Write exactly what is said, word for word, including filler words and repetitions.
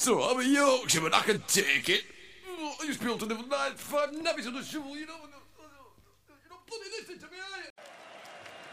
So I'm a Yorkshireman, I can take it. I used to be able to live on nine, five nabbies on the shovel, you know.